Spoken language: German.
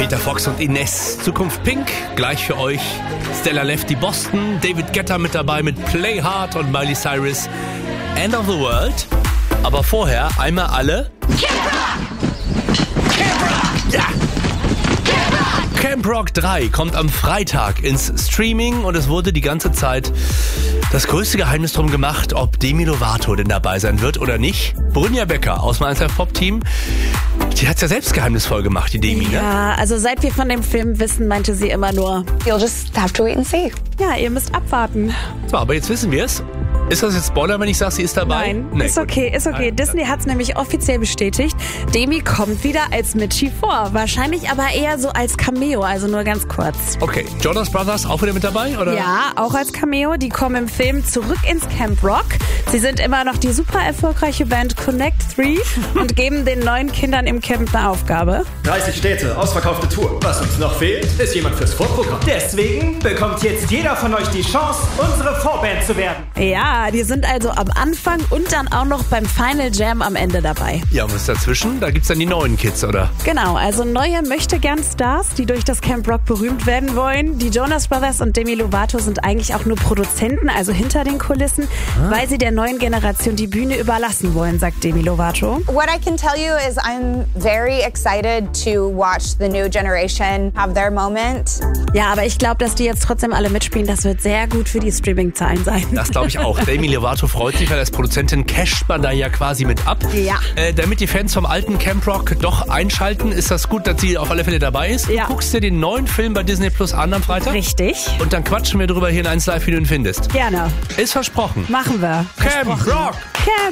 Peter Fox und Ines. Zukunft Pink, gleich für euch. Stella Lefty Boston, David Guetta mit dabei mit Play Hard und Miley Cyrus End of the World. Aber vorher einmal alle Camp Rock 3 kommt am Freitag ins Streaming und es wurde die ganze Zeit das größte Geheimnis drum gemacht, ob Demi Lovato denn dabei sein wird oder nicht. Brynja Becker aus dem 1Live Pop Team, die hat's ja selbst geheimnisvoll gemacht, die Demi, ne? Ja, also seit wir von dem Film wissen, meinte sie immer nur, You'll just have to wait and see. Ja, ihr müsst abwarten. So, aber jetzt wissen wir es. Ist das jetzt Spoiler, wenn ich sage, sie ist dabei? Nein, Nee, ist gut. okay, ist okay. Disney hat's nämlich offiziell bestätigt. Demi kommt wieder als Mitchie vor. Wahrscheinlich aber eher so als Cameo, also nur ganz kurz. Okay, Jonas Brothers auch wieder mit dabei, oder? Ja, auch als Cameo. Die kommen im Film zurück ins Camp Rock. Sie sind immer noch die super erfolgreiche Band Connect 3 und geben den neuen Kindern im Camp eine Aufgabe. 30 Städte, ausverkaufte Tour. Was uns noch fehlt, ist jemand fürs Vorprogramm. Deswegen bekommt jetzt jeder von euch die Chance, unsere Vorband zu werden. Ja, die sind also am Anfang und dann auch noch beim Final Jam am Ende dabei. Ja, und was ist dazwischen? Da gibt's dann die neuen Kids, oder? Genau, also neue Möchtegern-Stars, die durch das Camp Rock berühmt werden wollen. Die Jonas Brothers und Demi Lovato sind eigentlich auch nur Produzenten, also hinter den Kulissen, weil sie der neuen Generation die Bühne überlassen wollen, sagt Demi Lovato. What I can tell you is I'm very excited to watch the new generation have their moment. Ja, aber ich glaube, dass die jetzt trotzdem alle mitspielen, das wird sehr gut für die Streaming-Zahlen sein. Das glaube ich auch. Demi Lovato freut sich, weil als Produzentin casht man da ja quasi mit ab. Ja. Damit die Fans vom alten Camp Rock doch einschalten, ist das gut, dass sie auf alle Fälle dabei ist. Ja. Du guckst dir den neuen Film bei Disney Plus an am Freitag. Richtig. Und dann quatschen wir drüber hier in 1Live, wie du ihn findest. Gerne. Ist versprochen. Machen wir. Camp Rock! Camp